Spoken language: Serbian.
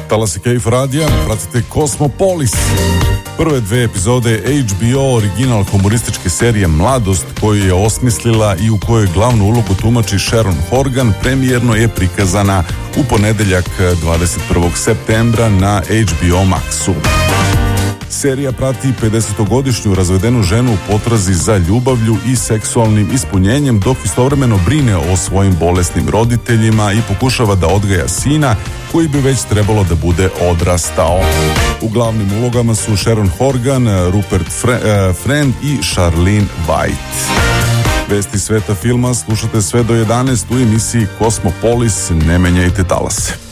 Talasi Kejf radija, pratite Kosmopolis. Prve dve epizode HBO original humorističke serije Mladost, koju je osmislila i u kojoj glavnu ulogu tumači Sharon Horgan, premijerno je prikazana u ponedeljak 21. septembra na HBO Maxu. Serija prati 50-godišnju razvedenu ženu u potrazi za ljubavlju i seksualnim ispunjenjem, dok istovremeno brine o svojim bolesnim roditeljima i pokušava da odgaja sina koji bi već trebalo da bude odrastao. U glavnim ulogama su Sharon Horgan, Rupert Friend i Charlene White. Vesti sveta filma slušate sve do 11 u emisiji Kosmopolis. Ne menjajte talase.